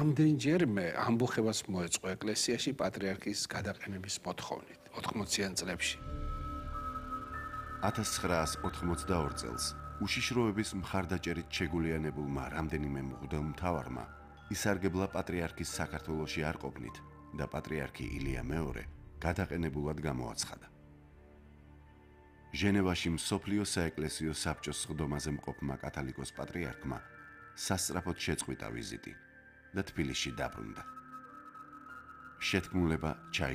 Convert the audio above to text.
რამდენჯერმე ამბოხებას მოეწყო ეკლესიაში პატრიარქის გადაყენების მოთხოვნით 80-იან წლებში. 1982 წელს უშიშროების მხარდაჭერით შეგულიანებულმა რამდენიმე მღვდელმთავარმა ისარგებლა პატრიარქის საქართველოში არ ყოფნით და პატრიარქი ილია მეორე გადაყენებულად გამოაცხადა. ჟენევაში მსოფლიო საეკლესიო საბჭოს სხდომაზე მყოფმა კათალიკოს პატრიარქმა სასწრაფოდ შეწყვიტა ვიზიტი და თბილისში დაბრუნდა. შეთქმულება